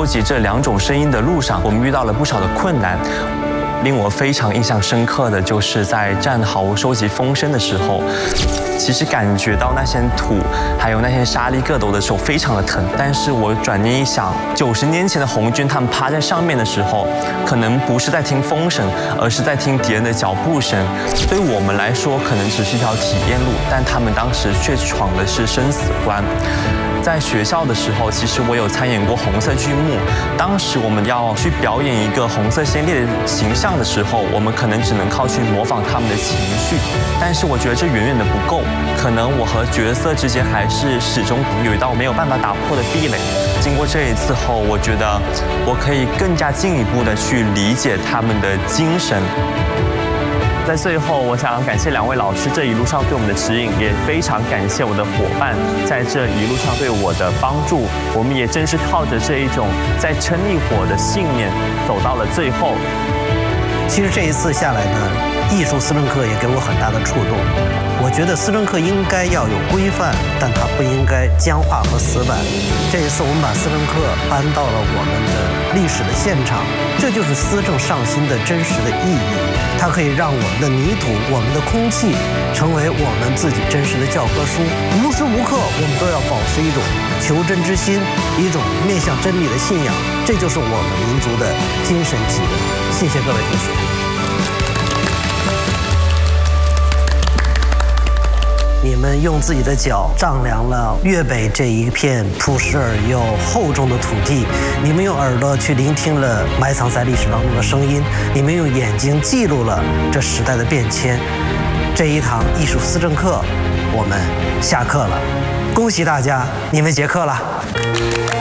收集这2种声音的路上，我们遇到了不少的困难。令我非常印象深刻的就是在战壕收集风声的时候，其实感觉到那些土还有那些沙砾秆斗的时候非常的疼，但是我转念一想，90年前的红军他们趴在上面的时候，可能不是在听风声，而是在听敌人的脚步声。对我们来说可能只是一条体验路，但他们当时却闯的是生死关。在学校的时候，其实我有参演过红色剧目。当时我们要去表演一个红色先烈的形象的时候，我们可能只能靠去模仿他们的情绪。但是我觉得这远远的不够，可能我和角色之间还是始终有一道没有办法打破的壁垒。经过这一次后，我觉得我可以更加进一步的去理解他们的精神。在最后，我想感谢2位老师这一路上对我们的指引，也非常感谢我的伙伴在这一路上对我的帮助。我们也正是靠着这一种在撑一火的信念走到了最后。 其实这一次下来呢，艺术思政课也给我很大的触动。我觉得思政课应该要有规范，但它不应该僵化和死板。这一次我们把思政课搬到了我们的历史的现场，这就是思政上心的真实的意义。它可以让我们的泥土、我们的空气成为我们自己真实的教科书。无时无刻我们都要保持一种求真之心，一种面向真理的信仰，这就是我们民族的精神脊梁。谢谢各位同学。你们用自己的脚丈量了粤北这一片朴实而又厚重的土地，你们用耳朵去聆听了埋藏在历史当中的声音，你们用眼睛记录了这时代的变迁。这一堂艺术思政课，我们下课了，恭喜大家，你们结课了。